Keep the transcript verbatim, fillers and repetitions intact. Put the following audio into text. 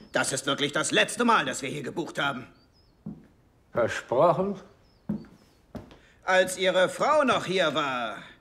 Das ist wirklich das letzte Mal, dass wir hier gebucht haben. Versprochen? Als Ihre Frau noch hier war,